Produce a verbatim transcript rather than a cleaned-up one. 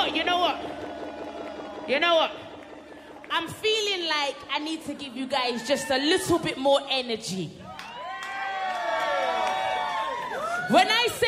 what? You know what? You know what? I'm feeling like I need to give you guys just a little bit more energy. When I say